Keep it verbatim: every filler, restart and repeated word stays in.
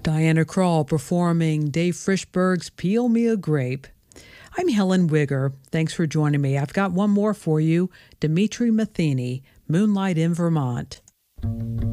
Diana Krall performing Dave Frishberg's Peel Me a Grape. I'm Helen Wigger. Thanks for joining me. I've got one more for you, Dimitri Matheny, Moonlight in Vermont.